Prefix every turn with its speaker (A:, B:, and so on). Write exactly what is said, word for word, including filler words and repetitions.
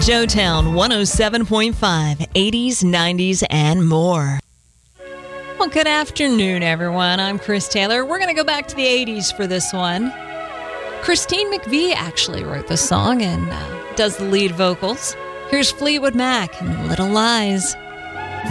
A: Joetown one oh seven point five, eighties, nineties, and more. Well, good afternoon, everyone. I'm Chris Taylor. We're going to go back to the eighties for this one. Christine McVie actually wrote the song and uh, does the lead vocals. Here's Fleetwood Mac and Little Lies.